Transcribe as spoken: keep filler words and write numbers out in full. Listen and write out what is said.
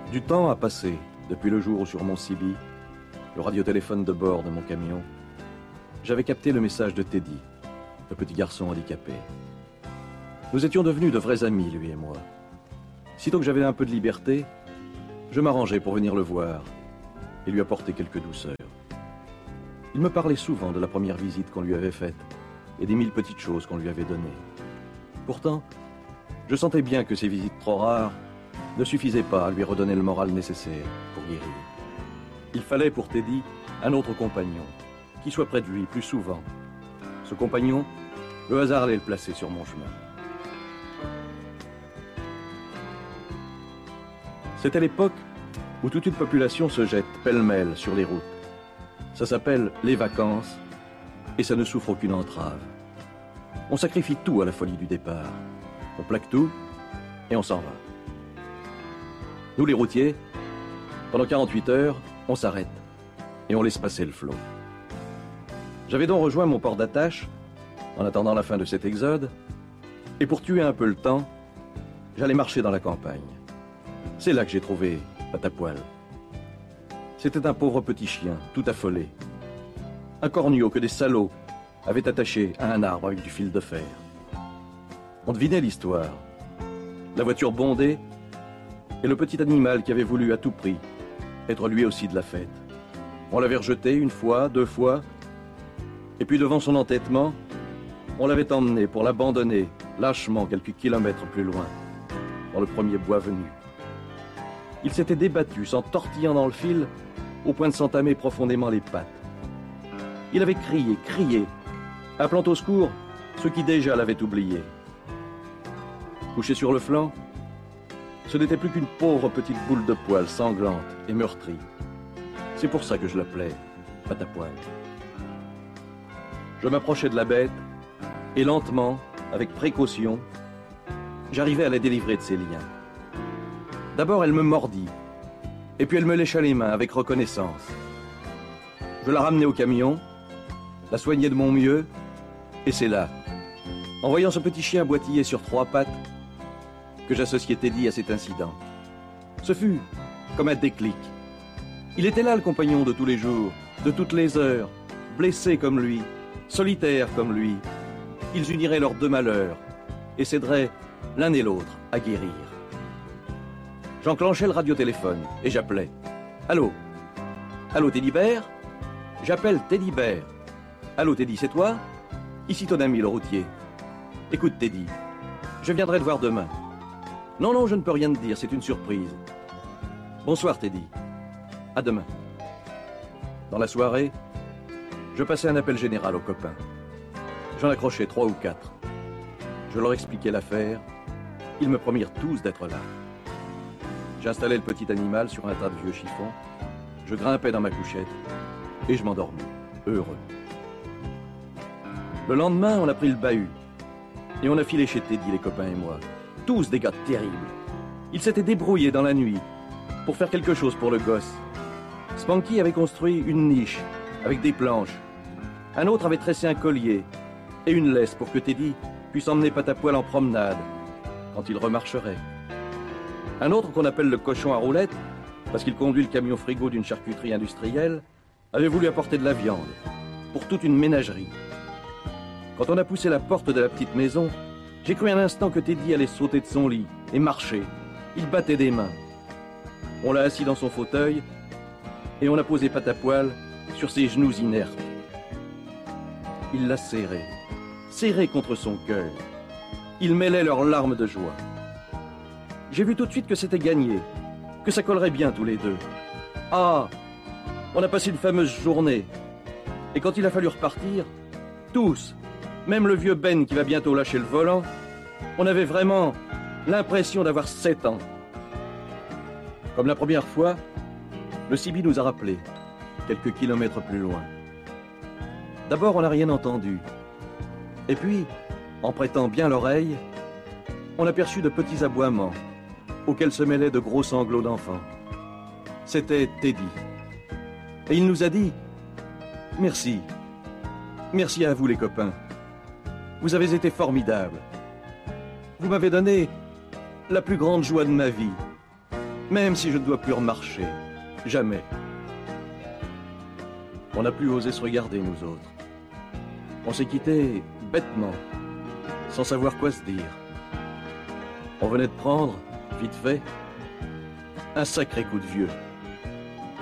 Du temps a passé depuis le jour où sur mon C B, le radiotéléphone de bord de mon camion, j'avais capté le message de Teddy, le petit garçon handicapé. Nous étions devenus de vrais amis, lui et moi. Sitôt que j'avais un peu de liberté, je m'arrangeais pour venir le voir et lui apporter quelques douceurs. Il me parlait souvent de la première visite qu'on lui avait faite et des mille petites choses qu'on lui avait données. Pourtant, je sentais bien que ces visites trop rares ne suffisaient pas à lui redonner le moral nécessaire pour guérir. Il fallait pour Teddy un autre compagnon, qui soit près de lui plus souvent. Ce compagnon, le hasard allait le placer sur mon chemin. C'était l'époque où toute une population se jette pêle-mêle sur les routes. Ça s'appelle les vacances et ça ne souffre aucune entrave. On sacrifie tout à la folie du départ. On plaque tout et on s'en va. Nous les routiers, pendant quarante-huit heures, on s'arrête et on laisse passer le flot. J'avais donc rejoint mon port d'attache en attendant la fin de cet exode et pour tuer un peu le temps, j'allais marcher dans la campagne. C'est là que j'ai trouvé Patapoil. C'était un pauvre petit chien, tout affolé. Un corneau que des salauds avaient attaché à un arbre avec du fil de fer. On devinait l'histoire. La voiture bondée et le petit animal qui avait voulu à tout prix être lui aussi de la fête. On l'avait rejeté une fois, deux fois, et puis devant son entêtement, on l'avait emmené pour l'abandonner lâchement quelques kilomètres plus loin, dans le premier bois venu. Il s'était débattu, s'en tortillant dans le fil, au point de s'entamer profondément les pattes. Il avait crié, crié, appelant au secours ceux qui déjà l'avaient oublié. Couché sur le flanc, ce n'était plus qu'une pauvre petite boule de poils sanglante et meurtrie. C'est pour ça que je l'appelais Patapoil. Je m'approchais de la bête et lentement, avec précaution, j'arrivais à la délivrer de ses liens. D'abord, elle me mordit, et puis elle me lécha les mains avec reconnaissance. Je la ramenai au camion, la soignai de mon mieux, et c'est là, en voyant ce petit chien boitiller sur trois pattes, que j'associai Teddy à cet incident. Ce fut comme un déclic. Il était là le compagnon de tous les jours, de toutes les heures, blessé comme lui, solitaire comme lui. Ils uniraient leurs deux malheurs et s'aideraient l'un et l'autre à guérir. J'enclenchais le radiotéléphone et j'appelais. Allô? Allô, Teddy Bear? J'appelle Teddy Bear. Allô, Teddy, c'est toi? Ici ton ami, le routier. Écoute, Teddy, je viendrai te voir demain. Non, non, je ne peux rien te dire, c'est une surprise. Bonsoir, Teddy. À demain. Dans la soirée, je passais un appel général aux copains. J'en accrochais trois ou quatre. Je leur expliquais l'affaire. Ils me promirent tous d'être là. J'installais le petit animal sur un tas de vieux chiffons. Je grimpais dans ma couchette et je m'endormis, heureux. Le lendemain, on a pris le bahut et on a filé chez Teddy, les copains et moi. Tous des gars terribles. Ils s'étaient débrouillés dans la nuit pour faire quelque chose pour le gosse. Spanky avait construit une niche avec des planches. Un autre avait tressé un collier et une laisse pour que Teddy puisse emmener Patapoil en promenade quand il remarcherait. Un autre, qu'on appelle le cochon à roulettes, parce qu'il conduit le camion frigo d'une charcuterie industrielle, avait voulu apporter de la viande pour toute une ménagerie. Quand on a poussé la porte de la petite maison, j'ai cru un instant que Teddy allait sauter de son lit et marcher. Il battait des mains. On l'a assis dans son fauteuil et on a posé Patapoil sur ses genoux inertes. Il l'a serré, serré contre son cœur. Il mêlait leurs larmes de joie. J'ai vu tout de suite que c'était gagné, que ça collerait bien tous les deux. Ah, on a passé une fameuse journée. Et quand il a fallu repartir, tous, même le vieux Ben qui va bientôt lâcher le volant, on avait vraiment l'impression d'avoir sept ans. Comme la première fois, le C B nous a rappelés, quelques kilomètres plus loin. D'abord, on n'a rien entendu. Et puis, en prêtant bien l'oreille, on aperçut de petits aboiements auxquels se mêlaient de gros sanglots d'enfants. C'était Teddy. Et il nous a dit « Merci. Merci à vous, les copains. Vous avez été formidables. Vous m'avez donné la plus grande joie de ma vie. Même si je ne dois plus remarcher. Jamais. On n'a plus osé se regarder, nous autres. On s'est quittés bêtement, sans savoir quoi se dire. On venait de prendre, vite fait, un sacré coup de vieux.